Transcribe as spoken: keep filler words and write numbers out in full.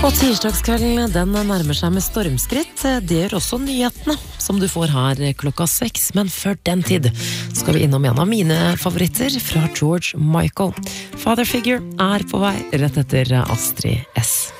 Og tirsdagskvelden, den nærmer seg med stormskritt. Det gjør også nyhetene, som du får her klokka seks. Men før den tid skal vi innom en av mine favoritter fra George Michael. Father Figure er på vei rett etter Astrid S.